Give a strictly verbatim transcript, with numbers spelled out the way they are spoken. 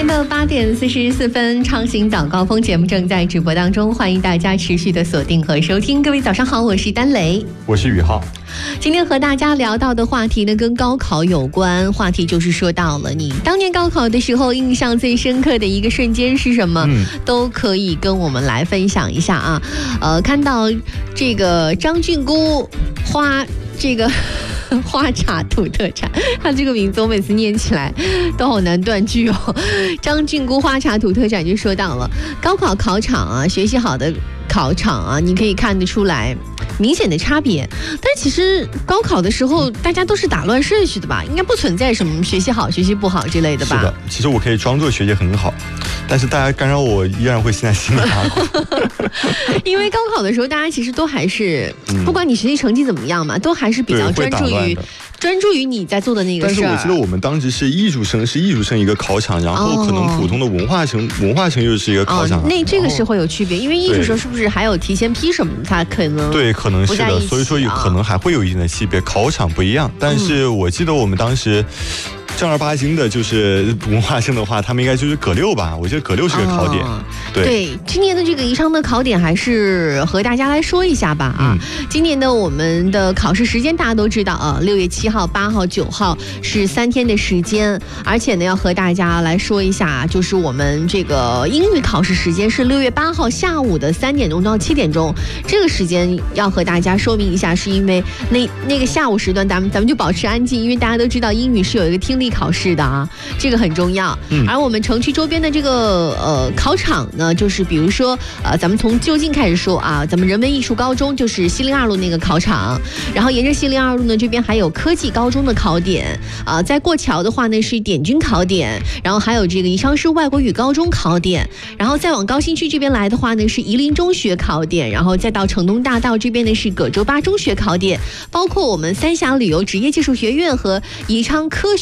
间的八点四十四分，畅行早高峰节目正在直播当中，欢迎大家持续的锁定和收听。各位早上好，我是丹雷， 我是宇浩。 今天和大家聊到的话题呢，跟高考有关。话题就是说到了你当年高考的时候，印象最深刻的一个瞬间是什么？嗯、都可以跟我们来分享一下啊。呃，看到这个张俊姑花这个。花茶土特产，他这个名字我每次念起来都好难断句哦。张俊姑花茶土特产就说到了高考考场啊，学习好的考场啊，你可以看得出来明显的差别。但其实高考的时候大家都是打乱顺序的吧，应该不存在什么学习好学习不好之类的吧。 是的，其实我可以装作学习很好，但是大家干扰我依然会现在心里发苦。 因为高考的时候大家其实都还是、嗯、不管你学习成绩怎么样嘛，都还是比较专注于专注于你在做的那个事儿。 但是我记得我们当时是艺术生，是艺术生一个考场，然后可能普通的文化生、哦、文化生又是一个考场、哦、 那这个是会有区别，因为艺术生是不是还有提前批什么的，它可能对可能是的，所以说有可能还会有一定的区别，考场不一样。但是我记得我们当时正儿八经的就是文化生的话，他们应该就是葛六吧，我觉得葛六是个考点、哦、对, 对今年的这个宜昌的考点还是和大家来说一下吧啊、嗯，今年的我们的考试时间大家都知道啊，六月七号八号九号是三天的时间，而且呢要和大家来说一下，就是我们这个英语考试时间是六月八号下午的三点钟到七点钟，这个时间要和大家说明一下，是因为那那个下午时段咱们咱们就保持安静，因为大家都知道英语是有一个听力考试的啊，这个很重要。嗯、而我们城区周边的这个呃考场呢，就是比如说呃，咱们从就近开始说啊，咱们人文艺术高中就是西陵二路那个考场，然后沿着西陵二路呢，这边还有科技高中的考点啊、呃，在过桥的话呢是点军考点，然后还有这个宜昌市外国语高中考点，然后再往高新区这边来的话呢是夷陵中学考点，然后再到城东大道这边呢是葛洲八中学考点，包括我们三峡旅游职业技术学院和宜昌科学